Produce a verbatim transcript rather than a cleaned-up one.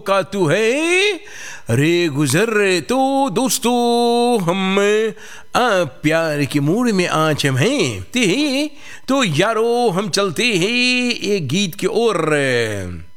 का तू है रे गुजर रे। तो दोस्तों हम आ, प्यार की मूड में आज हम हैं ते तो यारो हम चलते हैं एक गीत की ओर।